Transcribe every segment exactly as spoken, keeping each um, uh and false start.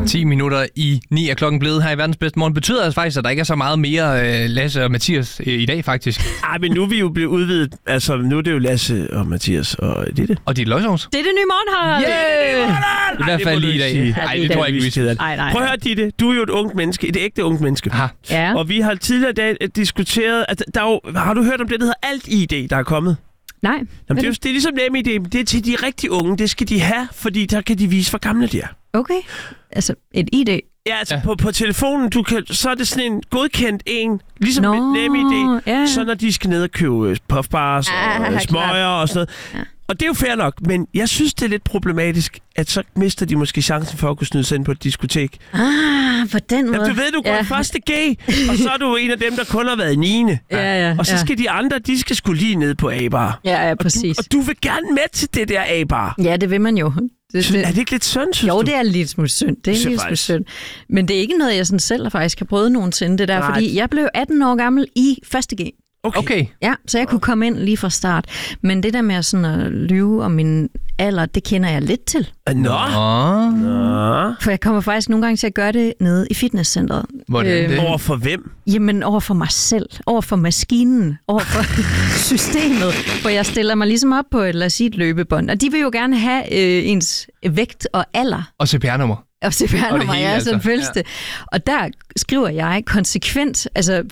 ti minutter i ni er klokken blevet her i verdens bedste morgen. Betyder det faktisk, at der ikke er så meget mere uh, Lasse og Mathias uh, i dag, faktisk? Ej, men nu er vi jo blevet udvidet. Altså, nu er det jo Lasse og Mathias og Ditte. Og dit løgsovs. Det er det nye morgenhold. Yeah! I hvert fald lige i dag. Nej, det tror jeg ikke, vi skal. Nej, nej. Prøv at høre, Ditte. Du er jo et ungt menneske. Et ægte ungt menneske. Aha. Ja. Og vi har tidligere dag diskuteret... At der er jo, har du hørt om det, der hedder Alt-I D, der er kommet? Nej. Jamen, det, er jo, det er ligesom NemID. Det er til de rigtig unge. Det skal de have, fordi der kan de vise, hvor gamle de er. Okay. Altså, et I D. Ja, altså Ja. På, på telefonen, du kan, så er det sådan en godkendt en, ligesom Nå, et NemID, ja. så når de skal ned og købe puffbars Ah, og klart. smøger og sådan noget. Ja. Og det er jo fair nok, men jeg synes, det er lidt problematisk, at så mister de måske chancen for at kunne snyde sig ind på et diskotek. Ah, på den måde. Jamen, du ved, du går ja. i første G, og så er du en af dem, der kun har været i niende. Ja, ja, Og så ja. skal de andre, de skal skulle lige ned på A-bar. Ja, ja, Og du, præcis. og du vil gerne med til det der A-bar. Ja, det vil man jo. Det, Så, er det ikke lidt synd, synes jo, du? det er lidt smule synd. Det er Synes jeg lidt smule faktisk. synd. Men det er ikke noget, jeg sådan selv faktisk har prøvet nogensinde, det der. Nej. Fordi jeg blev atten år gammel i første G. Okay. Okay. Ja, så jeg kunne komme ind lige fra start. Men det der med sådan at lyve om min alder, det kender jeg lidt til. Nå. Åh, Nå. For jeg kommer faktisk nogle gange til at gøre det nede i fitnesscenteret. hvordan det? Over for hvem? Jamen, over for mig selv, over for maskinen, over for systemet, for jeg stiller mig ligesom op på et, lad os sige, et løbebånd. Og de vil jo gerne have øh, ens vægt og alder. Og C P R-nummer. Og C P R-nummer, hele, ja, altså. selvfølgelig. Ja. Og der skriver jeg konsekvent, altså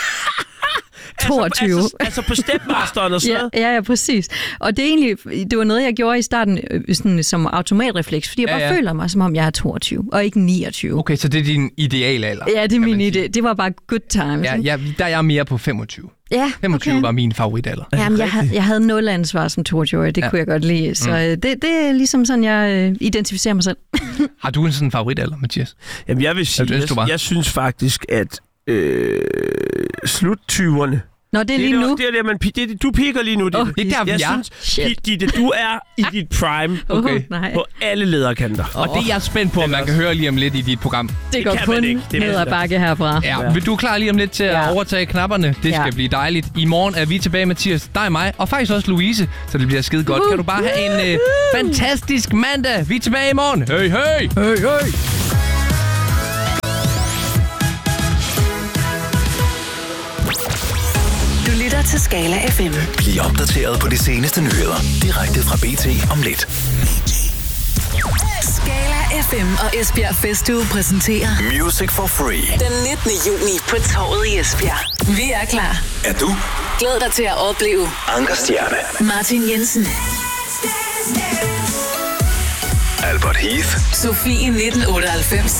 toogtyve. Altså, altså på stepmasteren og sådan Ja, noget? ja, ja, præcis. Og det er egentlig, det var noget, jeg gjorde i starten øh, sådan, som automatrefleks, fordi jeg Ja, bare ja. føler mig, som om jeg er toogtyve, og ikke niogtyve. Okay, så det er din idealalder. Ja, det er kan min man sige. idé. Det var bare good times. Ja, ikke? ja, der er jeg mere på femogtyve. ja femogtyve okay. var min favoritalder. Jamen, jeg, havde, jeg havde nul ansvar som toogtyve-årig, det Ja. ja. kunne jeg godt lide. Så mm. det, det er ligesom sådan, jeg øh, identificerer mig selv. Har du en sådan favoritalder, Mathias? Jamen, jeg vil sige, Hvad synes du jeg, bare? jeg synes faktisk, at øh, slut tyverne... Nå, det er lige det, nu. Det er der, man, det er, du piker lige nu, Ditte. Åh, Det er der, jeg jeg synes, Shit. Ditte, du er i dit prime Okay. Uh, nej. på alle lederkanter. Og det er jeg spændt på, om man kan høre lige om lidt i dit program. Det går kan man kun ikke. Det ned ved ad jeg. bakke herfra. Ja, Ja. vil du er klar lige om lidt til at Ja. overtage knapperne? Det skal Ja. blive dejligt. I morgen er vi tilbage, Mathias, dig og mig, og faktisk også Louise, så det bliver skide godt. Kan du bare have en øh, fantastisk mandag? Vi er tilbage i morgen. Hey, hey! Hey, hey! Du lytter til Skala F M. Bliv opdateret på de seneste nyheder direkte fra B T om lidt. Skala F M og Esbjerg Festuge præsenterer Music for free. den nittende juni på Torvet i Esbjerg. Vi er klar. Er du? Glæd dig til at opleve Anker Stjerne. Martin Jensen, Albert Heath. Sofie nitten otteoghalvfems,